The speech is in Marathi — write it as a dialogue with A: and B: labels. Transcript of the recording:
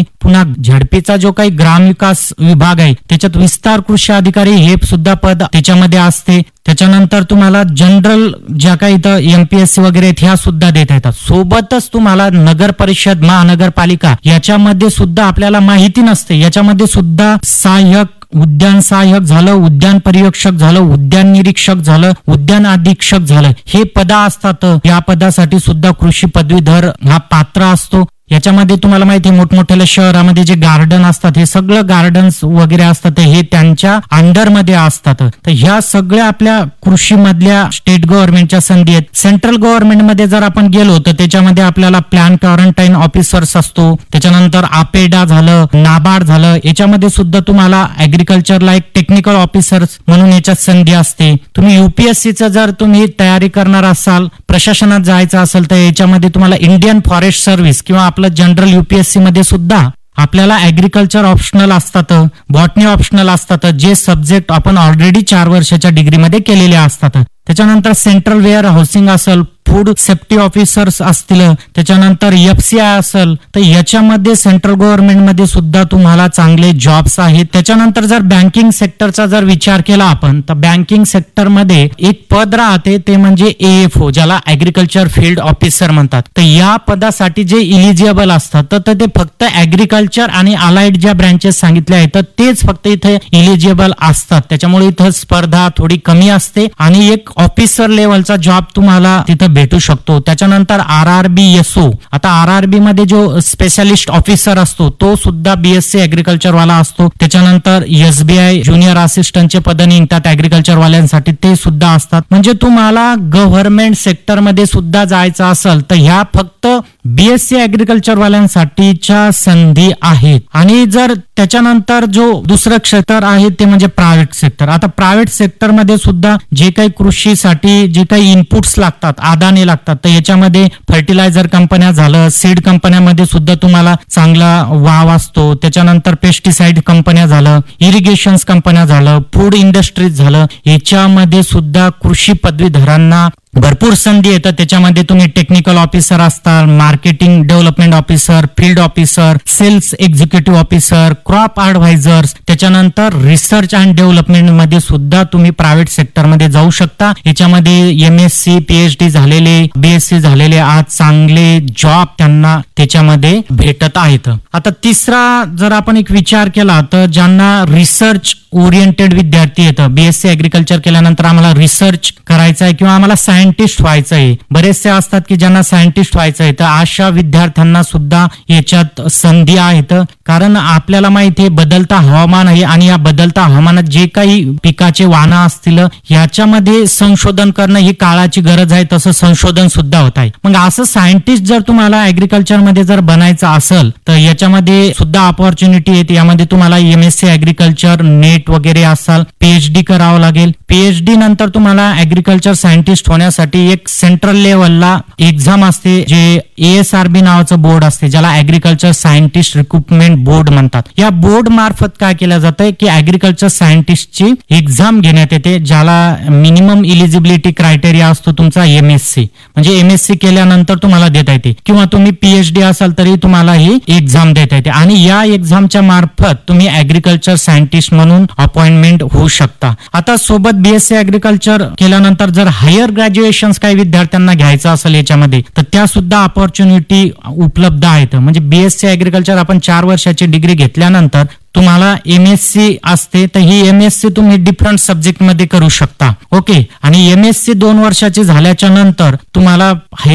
A: पुन्हा झडपीचा जो काही ग्रामविकास विभाग आहे त्याच्यात विस्तार कृषी अधिकारी हे सुद्धा पद त्याच्यामध्ये असते. त्याच्यानंतर तुम्हाला जनरल ज्या काही इथं एमपीएससी वगैरे ह्या सुद्धा देता येतात. सोबतच तुम्हाला नगर परिषद महानगरपालिका याच्यामध्ये सुद्धा आपल्याला माहिती नसते, याच्यामध्ये सुद्धा सहाय्यक, उद्यान सहाय्यक झालं, उद्यान पर्यवेक्षक झालं, उद्यान निरीक्षक झालं, उद्यान अधीक्षक झालं, हे पद असतात. या पदासाठी सुद्धा कृषी पदवीधर हा पात्र असतो. याच्यामध्ये तुम्हाला माहिती आहे मोठमोठ्या शहरामध्ये जे गार्डन असतात हे सगळं गार्डन्स वगैरे असतात हे त्यांच्या अंडरमध्ये असतात. तर ह्या सगळ्या आपल्या कृषी मधल्या स्टेट गव्हर्नमेंटच्या संधी आहेत. सेंट्रल गव्हर्नमेंटमध्ये जर आपण गेलो तर त्याच्यामध्ये आपल्याला प्लॅन क्वारंटाईन ऑफिसर्स असतो, त्याच्यानंतर आपेडा झालं, नाबार्ड झालं, याच्यामध्ये सुद्धा तुम्हाला ऍग्रिकल्चरला एक टेक्निकल ऑफिसर्स म्हणून याच्यात संधी असते. तुम्ही युपीएससीचं जर तुम्ही तयारी करणार असाल, प्रशासनात जायचं असेल तर याच्यामध्ये तुम्हाला इंडियन फॉरेस्ट सर्व्हिस किंवा आपलं जनरल युपीएससी मध्ये सुद्धा आपल्याला ऍग्रिकल्चर ऑप्शनल असतात, बॉटनी ऑप्शनल असतात, जे सब्जेक्ट आपण ऑलरेडी 4 वर्षाच्या डिग्रीमध्ये केलेले असतात. त्याच्यानंतर सेंट्रल वेअर हाऊसिंग असेल, फूड सेफ्टी ऑफिसर्स असतील, त्याच्यानंतर एफसीआय असेल, तर याच्यामध्ये सेंट्रल गव्हर्नमेंटमध्ये सुद्धा तुम्हाला चांगले जॉब्स आहेत. त्याच्यानंतर जर बँकिंग सेक्टरचा जर विचार केला आपण तर बँकिंग सेक्टरमध्ये एक पद राहते ते म्हणजे एएफओ, ज्याला ऍग्रिकल्चर फील्ड ऑफिसर म्हणतात. तर या पदासाठी जे इलिजिबल असतात तर ते फक्त ऍग्रिकल्चर आणि अलाइड ज्या ब्रँचेस सांगितल्या आहेत तर तेच फक्त इथे इलिजिबल असतात. त्याच्यामुळे इथं स्पर्धा थोडी कमी असते आणि एक ऑफिसर लेवलचा जॉब तुम्हाला तिथं भेटू शकतो. त्याच्यानंतर RRBSO, आता RRB मध्ये जो स्पेशालिस्ट ऑफिसर असतो तो सुद्धा बीएससी ऍग्रिकल्चर वाला असतो. त्याच्यानंतर SBI ज्युनियर असिस्टंटचे पद निघतात ऍग्रिकल्चर वाल्यांसाठी, ते सुद्धा असतात. म्हणजे तुम्हाला गव्हर्नमेंट सेक्टरमध्ये सुद्धा जायचं असेल तर ह्या फक्त बीएससी ऍग्रिकल्चर वाल्यांसाठीच्या संधी आहेत. आणि जर त्याच्यानंतर जो दुसरं क्षेत्र आहे ते म्हणजे प्रायव्हेट सेक्टर. आता प्रायव्हेट सेक्टरमध्ये सुद्धा जे काही कृषीसाठी जे काही इनपुट्स लागतात, आदाने लागतात, तर याच्यामध्ये फर्टिलायझर कंपन्या झालं, सीड कंपन्यामध्ये सुद्धा तुम्हाला चांगला वाव असतो. त्याच्यानंतर पेस्टिसाइड कंपन्या झालं, इरिगेशन कंपन्या झालं, फूड इंडस्ट्रीज झालं, याच्यामध्ये सुद्धा कृषी पदवीधरांना भरपूर संधी येतात. त्याच्यामध्ये तुम्ही टेक्निकल ऑफिसर असतात, marketing development officer, field officer, cells executive officer, crop ऍडवायझर्स, त्याच्यानंतर रिसर्च अँड डेव्हलपमेंट मध्ये सुद्धा तुम्ही प्रायव्हेट सेक्टरमध्ये जाऊ शकता. याच्यामध्ये MSc PhD झालेले, BSc झालेले आज चांगले जॉब त्यांना त्याच्यामध्ये भेटत आहेत. आता तिसरा जर आपण एक विचार केला तर ज्यांना रिसर्च ओरिएंटेड विद्यार्थी येतं, बीएससी ऍग्रिकल्चर केल्यानंतर आम्हाला रिसर्च करायचं आहे किंवा आम्हाला सायंटिस्ट व्हायचं आहे, बरेचसे असतात की ज्यांना सायंटिस्ट व्हायचं आहे, तर अशा विद्यार्थ्यांना सुद्धा याच्यात संधी आहेत. कारण आपल्याला माहिती आहे बदलता हवामान आहे आणि या बदलता हवामानात जे काही पिकाचे वाण असतील याच्यामध्ये संशोधन करणं ही काळाची गरज आहे, तसं संशोधन सुद्धा होत आहे. मग असं सायंटिस्ट जर तुम्हाला ऍग्रिकल्चर मध्ये जर बनायचं असेल तर याच्यामध्ये सुद्धा ऑपॉर्च्युनिटी आहे. यामध्ये तुम्हाला MSc ऍग्रिकल्चर, नेट वगैरे असाल, PhD करावं लागेल. PhD नंतर तुम्हाला ऍग्रिकल्चर सायंटिस्ट होण्यासाठी एक सेंट्रल लेवलला एक्झाम असते जे ASRB नावाचं बोर्ड असते, ज्याला ऍग्रिकल्चर सायंटिस्ट रिक्रुटमेंट बोर्ड म्हणतात. या बोर्ड मार्फत काय केलं जातंय की ऍग्रिकल्चर सायंटिस्टची एक्झाम घेण्यात येते, ज्याला मिनिमम इलिजिबिलिटी क्रायटेरिया असतो तुमचा MSc, म्हणजे MSc केल्यानंतर तुम्हाला देता येते किंवा तुम्ही PhD असाल तरी तुम्हाला ही एक्झाम देता येते आणि या एक्झामच्या मार्फत तुम्ही ऍग्रिकल्चर सायंटिस्ट म्हणून अपॉइंटमेंट होऊ शकता. आता सोबत BSc ऍग्रिकल्चर केल्यानंतर जर हायर ग्रॅज्युएशन काही विद्यार्थ्यांना घ्यायचं असेल याच्यामध्ये तर त्या सुद्धा ऑपॉर्च्युनिटी उपलब्ध आहेत. म्हणजे BSc ऍग्रिकल्चर आपण 4 वर्षाची डिग्री घेतल्यानंतर तुम्हाला MSc असते, तर ही MSc तुम्ही डिफरंट सब्जेक्ट मध्ये करू शकता. ओके, आणि MSc 2 वर्षाची झाल्याच्या नंतर तुम्हाला